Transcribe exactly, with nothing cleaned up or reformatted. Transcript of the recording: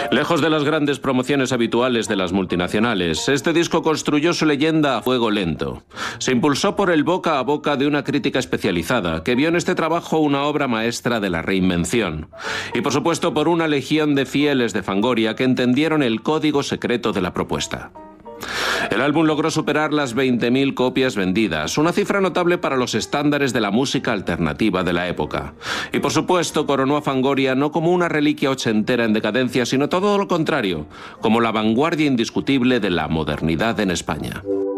Lejos de las grandes promociones habituales de las multinacionales, este disco construyó su leyenda a fuego lento. Se impulsó por el boca a boca de una crítica especializada, que vio en este trabajo una obra maestra de la reinvención. Y por supuesto por una legión de fieles de Fangoria que entendieron el código secreto de la propuesta. El álbum logró superar las veinte mil copias vendidas, una cifra notable para los estándares de la música alternativa de la época. Y por supuesto coronó a Fangoria no como una reliquia ochentera en decadencia, sino todo lo contrario, como la vanguardia indiscutible de la modernidad en España.